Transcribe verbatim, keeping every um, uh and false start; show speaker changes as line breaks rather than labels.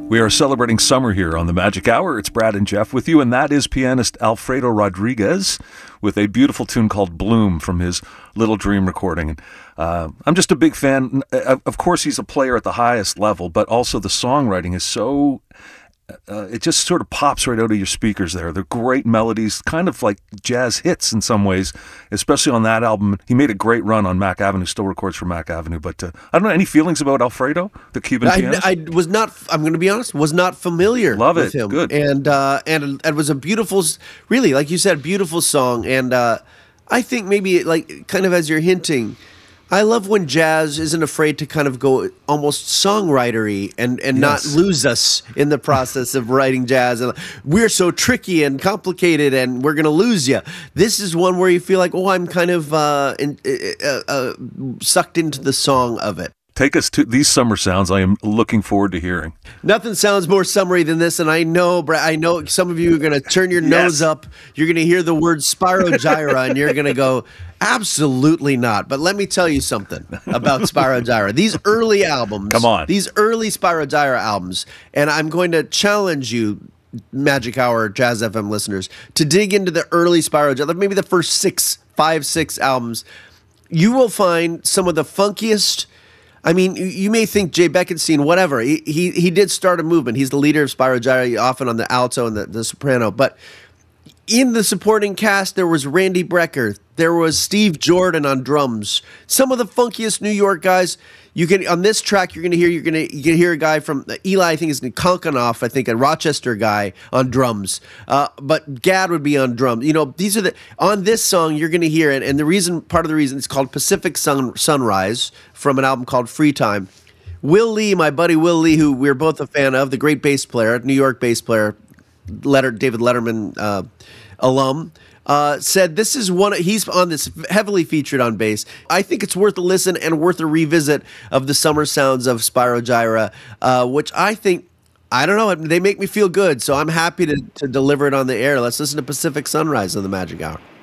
We are celebrating summer here on the Magic Hour. It's Brad and Jeff with you, and that is pianist Alfredo Rodriguez with a beautiful tune called Bloom from his Little Dream recording. And uh, I'm just a big fan. Of course, he's a player at the highest level, but also the songwriting is so... Uh, it just sort of pops right out of your speakers there. They're great melodies, kind of like jazz hits in some ways, especially on that album. He made a great run on Mac Avenue, still records for Mac Avenue. But uh, I don't know, any feelings about Alfredo, the Cuban
I,
pianist?
I was not, I'm going to be honest, was not familiar
Love
with
it.
him.
Good.
And, uh, and it was a beautiful, really, like you said, beautiful song. And uh, I think maybe, like, kind of as you're hinting, I love when jazz isn't afraid to kind of go almost songwritery and, and
Yes.
not lose us in the process of writing jazz. And we're so tricky and complicated and we're going to lose you. This is one where you feel like, oh, I'm kind of uh, in, uh, uh, sucked into the song of it.
Take us to these summer sounds I am looking forward to hearing.
Nothing sounds more summery than this, and I know, Brad, I know some of you are going to turn your
Yes.
nose up. You're going to hear the word Spirogyra, and you're going to go, absolutely not. But let me tell you something about Spirogyra. These early albums,
Come on.
these early Spirogyra albums, and I'm going to challenge you, Magic Hour Jazz F M listeners, to dig into the early Spirogyra, maybe the first six, five, six albums. You will find some of the funkiest. I mean, you may think Jay Beckenstein, whatever. He, he he did start a movement. He's the leader of Spirogyra, often on the alto and the, the soprano. But in the supporting cast, there was Randy Brecker. There was Steve Jordan on drums. Some of the funkiest New York guys. You can on this track, you're gonna hear you're gonna you can hear a guy from Eli. I think is Konkanoff. I think a Rochester guy on drums. Uh, but Gadd would be on drums. You know, these are the on this song you're gonna hear it. And the reason, part of the reason, it's called Pacific Sun, Sunrise from an album called Free Time. Will Lee, my buddy Will Lee, who we're both a fan of, the great bass player, New York bass player, Letter David Letterman uh, alum. Uh, said this is one, he's on this heavily featured on bass. I think it's worth a listen and worth a revisit of the summer sounds of Spirogyra, uh, which I think, I don't know, they make me feel good. So I'm happy to, to deliver it on the air. Let's listen to Pacific Sunrise on the Magic Hour.